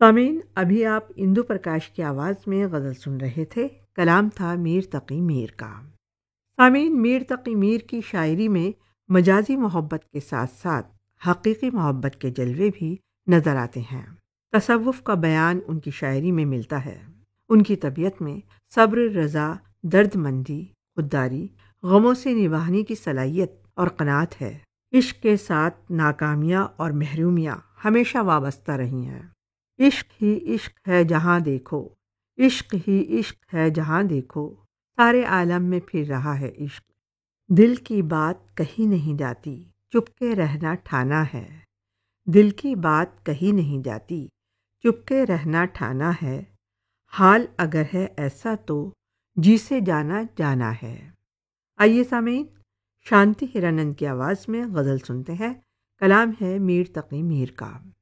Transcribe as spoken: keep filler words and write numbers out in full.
سامعین، ابھی آپ اندو پرکاش کی آواز میں غزل سن رہے تھے۔ کلام تھا میر تقی میر کا۔ سامعین، میر تقی میر کی شاعری میں مجازی محبت کے ساتھ ساتھ حقیقی محبت کے جلوے بھی نظر آتے ہیں۔ تصوف کا بیان ان کی شاعری میں ملتا ہے۔ ان کی طبیعت میں صبر، رضا، درد مندی، خودداری، غموں سے نبھانے کی صلاحیت اور قناعت ہے۔ عشق کے ساتھ ناکامیاں اور محرومیاں ہمیشہ وابستہ رہی ہیں۔ عشق ہی عشق ہے جہاں دیکھو، عشق ہی عشق ہے جہاں دیکھو، سارے عالم میں پھر رہا ہے عشق۔ دل کی بات کہی نہیں جاتی، چپ کے رہنا ٹھانا ہے۔ دل کی بات کہی نہیں جاتی، چپ کے رہنا ٹھانا ہے۔ حال اگر ہے ایسا تو جی سے جانا جانا ہے۔ آئیے سامعین، شانتی ہرانند کی آواز میں غزل سنتے ہیں۔ کلام ہے میر تقی میر کا۔